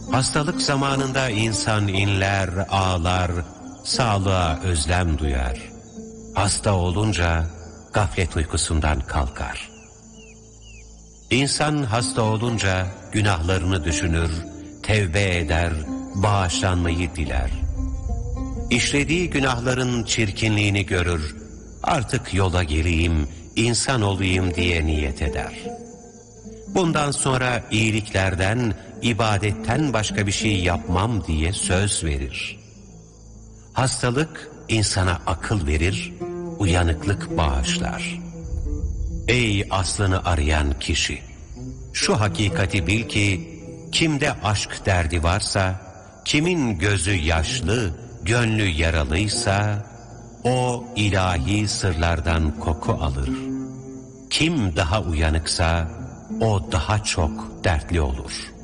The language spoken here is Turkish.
Hastalık zamanında insan inler, ağlar, sağlığa özlem duyar. Hasta olunca gaflet uykusundan kalkar. İnsan hasta olunca günahlarını düşünür, tevbe eder, bağışlanmayı diler. İşlediği günahların çirkinliğini görür, artık yola gireyim, insan olayım diye niyet eder. Bundan sonra iyiliklerden, ibadetten başka bir şey yapmam diye söz verir. Hastalık insana akıl verir, uyanıklık bağışlar. Ey aslını arayan kişi! Şu hakikati bil ki, kimde aşk derdi varsa, kimin gözü yaşlı, gönlü yaralıysa, o ilahi sırlardan koku alır. Kim daha uyanıksa, o daha çok dertli olur.